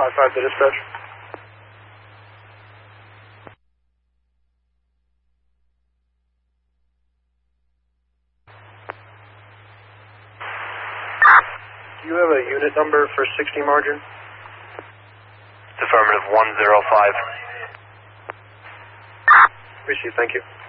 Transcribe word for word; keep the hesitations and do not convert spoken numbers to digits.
five five to dispatch. Do you have a unit number for sixty margin? Affirmative, one zero five. Appreciate it, thank you.